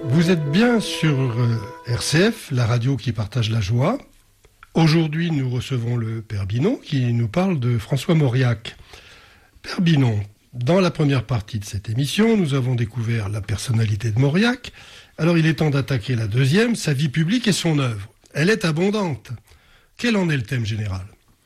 Vous êtes bien sur RCF, la radio qui partage la joie. Aujourd'hui, nous recevons le Père Binon qui nous parle de François Mauriac. Père Binon, dans la première partie de cette émission, nous avons découvert la personnalité de Mauriac. Alors il est temps d'attaquer la deuxième, sa vie publique et son œuvre. Elle est abondante. Quel en est le thème général ?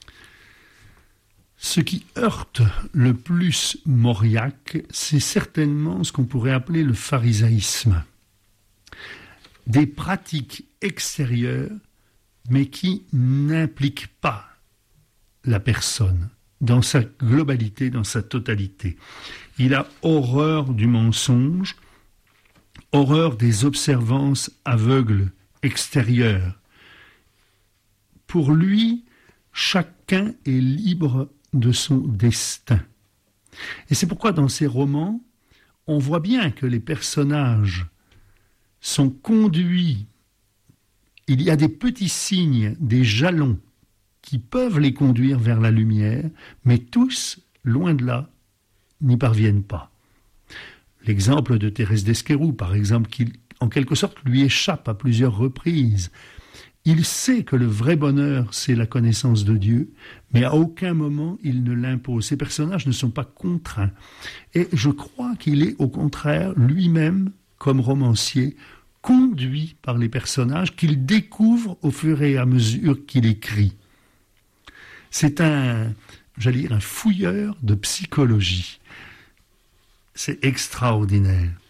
Ce qui heurte le plus Mauriac, c'est certainement ce qu'on pourrait appeler le pharisaïsme. Des pratiques extérieures, mais qui n'impliquent pas la personne dans sa globalité, dans sa totalité. Il a horreur du mensonge, horreur des observances aveugles extérieures. Pour lui, chacun est libre de son destin. Et c'est pourquoi dans ses romans, on voit bien que les personnages sont conduits. Il y a des petits signes, des jalons qui peuvent les conduire vers la lumière, mais tous, loin de là, n'y parviennent pas. L'exemple de Thérèse d'Esquerou, par exemple, qui, en quelque sorte, lui échappe à plusieurs reprises. Il sait que le vrai bonheur, c'est la connaissance de Dieu, mais à aucun moment il ne l'impose. Ces personnages ne sont pas contraints. Et je crois qu'il est, au contraire, lui-même, comme romancier, conduit par les personnages qu'il découvre au fur et à mesure qu'il écrit. C'est un fouilleur de psychologie. C'est extraordinaire.